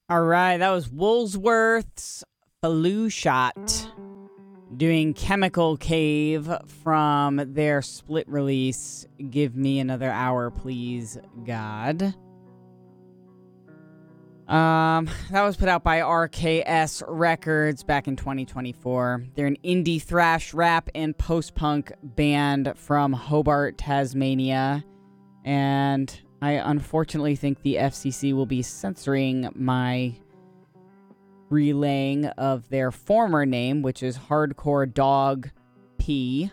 All right, that was Woolsworth's Flu Shot doing Chemical Cave from their split release, Give Me Another Hour, Please, God. That was put out by RKS Records back in 2024. They're an indie thrash rap and post-punk band from Hobart, Tasmania. And I unfortunately think the FCC will be censoring my relaying of their former name, which is Hardcore Dog P.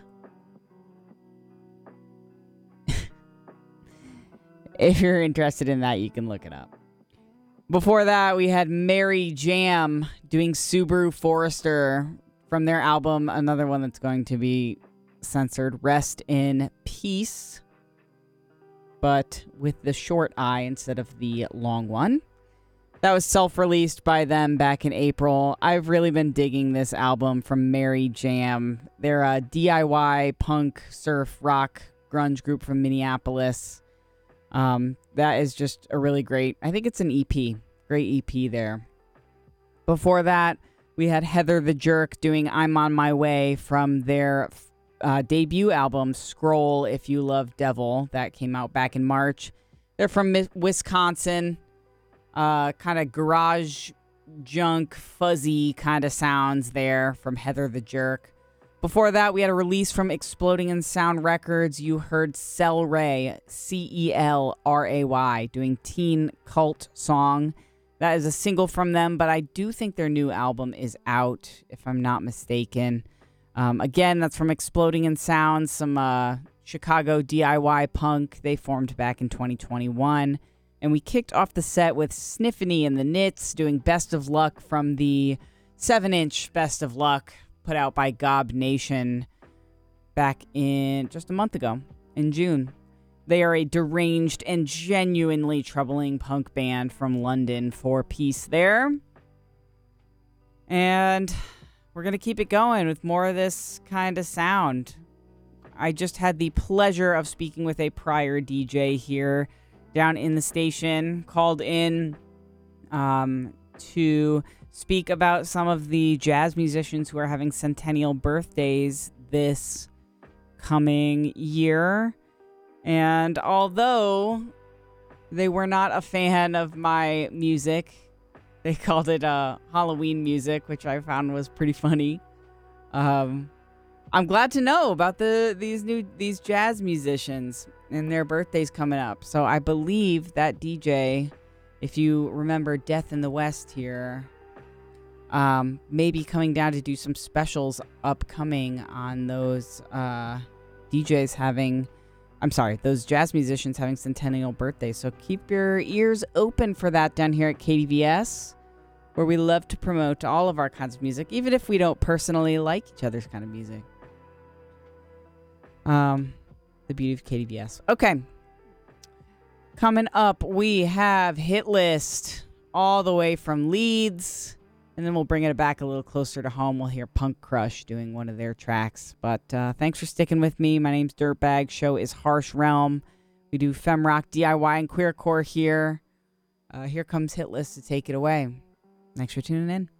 If you're interested in that, you can look it up. Before that, we had Mary Jam doing Subaru Forester from their album, another one that's going to be censored, Rest in Peace, but with the short I instead of the long one. That was self-released by them back in April. I've really been digging this album from Mary Jam. They're a DIY punk, surf, rock, grunge group from Minneapolis. That is just a really great, I think it's an EP. Great EP there. Before that, we had Heather the Jerk doing I'm on My Way from their debut album, Scroll If You Love Devil. That came out back in March. They're from Wisconsin. Kind of garage junk, fuzzy kind of sounds there from Heather the Jerk. Before that, we had a release from Exploding in Sound Records. You heard Celray, Celray, doing Teen Cult Song. That is a single from them, but I do think their new album is out, if I'm not mistaken. Again, that's from Exploding in Sound, some Chicago DIY punk. They formed back in 2021. And we kicked off the set with Sniffany and the Knits doing Best of Luck from the 7-inch Best of Luck put out by Gob Nation back in just a month ago, in June. They are a deranged and genuinely troubling punk band from London. 4-piece there. And we're going to keep it going with more of this kind of sound. I just had the pleasure of speaking with a prior DJ here down in the station, called in to speak about some of the jazz musicians who are having centennial birthdays this coming year. And although they were not a fan of my music, they called it Halloween music, which I found was pretty funny. I'm glad to know about these jazz musicians and their birthdays coming up. So I believe that DJ, if you remember Death in the West here, may be coming down to do some specials upcoming on those those jazz musicians having centennial birthdays. So keep your ears open for that down here at KDVS, where we love to promote all of our kinds of music, even if we don't personally like each other's kind of music. The beauty of KDVS. Okay. Coming up, we have Hit List all the way from Leeds. And then we'll bring it back a little closer to home. We'll hear Punk Crush doing one of their tracks. But thanks for sticking with me. My name's Dirtbag. Show is Harsh Realm. We do fem rock, DIY, and queercore here. Here comes Hit List to take it away. Thanks for tuning in.